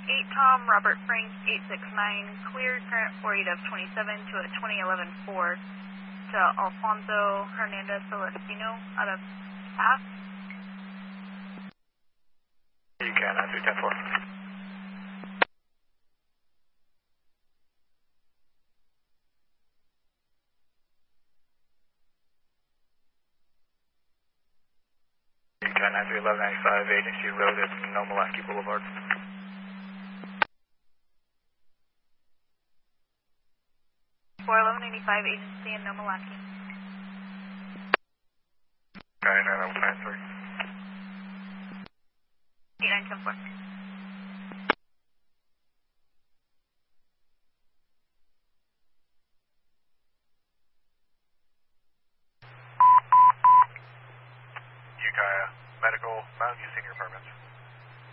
Tom, Robert Frank, 869, cleared current 48F27 to a 2011 Ford to Alfonso Hernandez Celestino out of Pass. You can, 310-4. You can, 1195, Agency Road at Nomalaki Boulevard. For 1185 Agency in Nomalaki. Okay, 993. 8974.